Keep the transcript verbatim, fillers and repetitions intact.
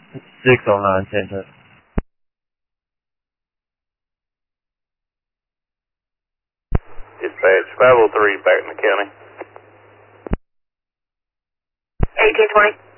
six oh nine, ten ten. Dispatch, five oh three back in the county. eighteen twenty.